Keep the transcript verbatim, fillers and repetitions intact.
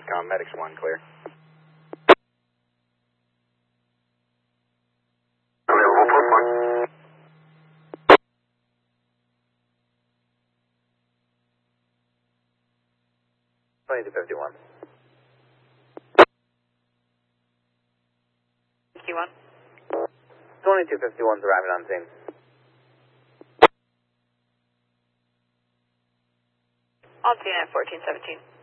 Vietcom, Medics one, clear. Available, plus one. twenty-two fifty-one. fifty-one. twenty-two fifty-one's arriving on scene. On scene at fourteen seventeen.